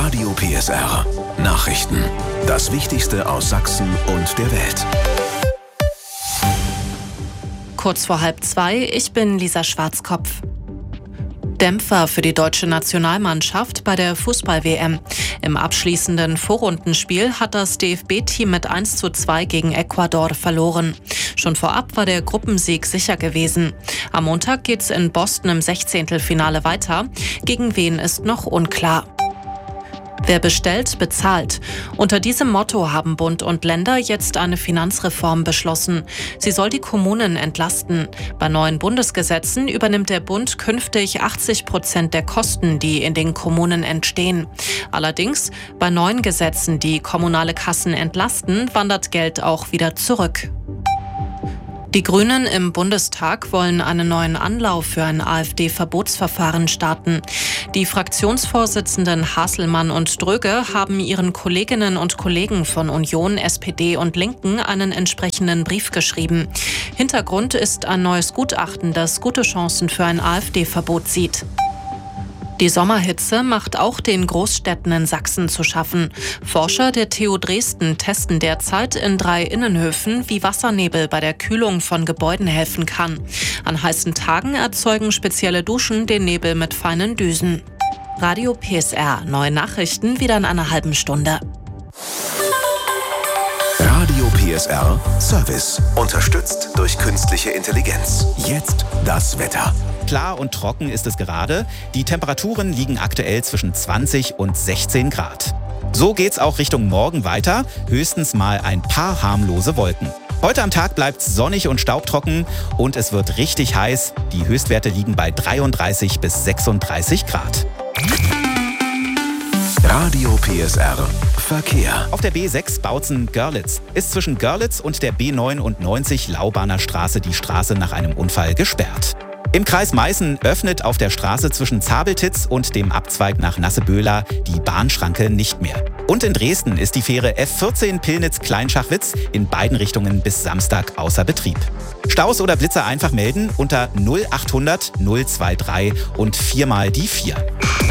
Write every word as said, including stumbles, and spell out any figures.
Radio P S R Nachrichten. Das Wichtigste aus Sachsen und der Welt. Kurz vor halb zwei, ich bin Lisa Schwarzkopf. Dämpfer für die deutsche Nationalmannschaft bei der Fußball-W M. Im abschließenden Vorrundenspiel hat das D F B-Team mit eins zu zwei gegen Ecuador verloren. Schon vorab war der Gruppensieg sicher gewesen. Am Montag geht's in Boston im Sechzehntelfinale weiter. Gegen wen ist noch unklar. Wer bestellt, bezahlt. Unter diesem Motto haben Bund und Länder jetzt eine Finanzreform beschlossen. Sie soll die Kommunen entlasten. Bei neuen Bundesgesetzen übernimmt der Bund künftig achtzig Prozent der Kosten, die in den Kommunen entstehen. Allerdings, bei neuen Gesetzen, die kommunale Kassen entlasten, wandert Geld auch wieder zurück. Die Grünen im Bundestag wollen einen neuen Anlauf für ein AfD-Verbotsverfahren starten. Die Fraktionsvorsitzenden Hasselmann und Dröge haben ihren Kolleginnen und Kollegen von Union, S P D und Linken einen entsprechenden Brief geschrieben. Hintergrund ist ein neues Gutachten, das gute Chancen für ein AfD-Verbot sieht. Die Sommerhitze macht auch den Großstädten in Sachsen zu schaffen. Forscher der T U Dresden testen derzeit in drei Innenhöfen, wie Wassernebel bei der Kühlung von Gebäuden helfen kann. An heißen Tagen erzeugen spezielle Duschen den Nebel mit feinen Düsen. Radio P S R, neue Nachrichten wieder in einer halben Stunde. Radio P S R Service, unterstützt durch künstliche Intelligenz. Jetzt das Wetter. Klar und trocken ist es gerade. Die Temperaturen liegen aktuell zwischen zwanzig und sechzehn Grad. So geht's auch Richtung Morgen weiter, höchstens mal ein paar harmlose Wolken. Heute am Tag bleibt's sonnig und staubtrocken und es wird richtig heiß. Die Höchstwerte liegen bei dreiunddreißig bis sechsunddreißig Grad. Radio P S R Verkehr. Auf der B sechs Bautzen-Görlitz ist zwischen Görlitz und der B neunundneunzig Laubaner Straße die Straße nach einem Unfall gesperrt. Im Kreis Meißen öffnet auf der Straße zwischen Zabeltitz und dem Abzweig nach Nasseböhler die Bahnschranke nicht mehr. Und in Dresden ist die Fähre F vierzehn Pillnitz-Kleinschachwitz in beiden Richtungen bis Samstag außer Betrieb. Staus oder Blitzer einfach melden unter null achthundert null drei drei und viermal die vier.